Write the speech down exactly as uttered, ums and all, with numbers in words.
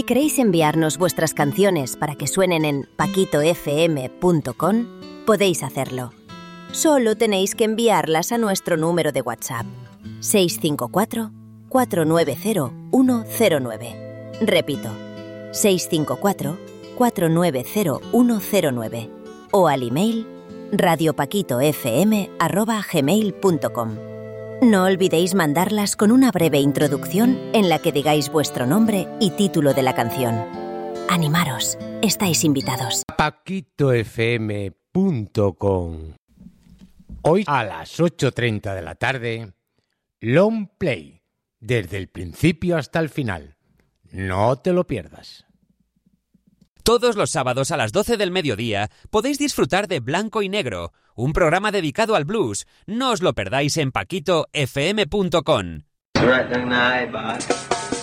Si queréis enviarnos vuestras canciones para que suenen en paquito f m punto com, podéis hacerlo. Solo tenéis que enviarlas a nuestro número de WhatsApp seis cinco cuatro, cuatro nueve cero, uno cero nueve. Repito, seis cinco cuatro, cuatro nueve cero, uno cero nueve o al email radiopaquitofm arroba gmail punto com. No olvidéis mandarlas con una breve introducción en la que digáis vuestro nombre y título de la canción. Animaros, estáis invitados. paquito f m punto com. Hoy a las ocho treinta de la tarde, Long Play, desde el principio hasta el final. No te lo pierdas. Todos los sábados a las doce del mediodía podéis disfrutar de Blanco y Negro, un programa dedicado al blues. No os lo perdáis en paquito f m punto com. Right down the eye, boss.